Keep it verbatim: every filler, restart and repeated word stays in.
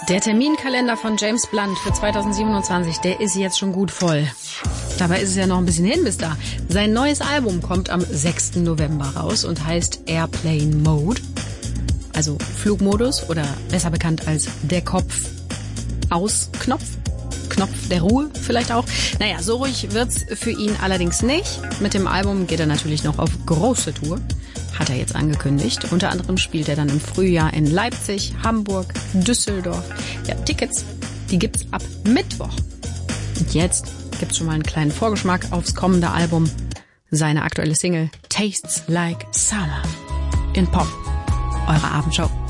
Der Terminkalender von James Blunt für zweitausendsiebenundzwanzig, der ist jetzt schon gut voll. Dabei ist es ja noch ein bisschen hin bis da. Sein neues Album kommt am sechsten November raus und heißt Airplane Mode. Also Flugmodus oder besser bekannt als der Kopf-Aus-Knopf. Knopf der Ruhe vielleicht auch. Naja, so ruhig wird's für ihn allerdings nicht. Mit dem Album geht er natürlich noch auf große Tour. Hat er jetzt angekündigt. Unter anderem spielt er dann im Frühjahr in Leipzig, Hamburg, Düsseldorf. Ja, Tickets, die gibt's ab Mittwoch. Und jetzt gibt's schon mal einen kleinen Vorgeschmack aufs kommende Album. Seine aktuelle Single Tastes Like Summer in Pop. Eure Abendshow.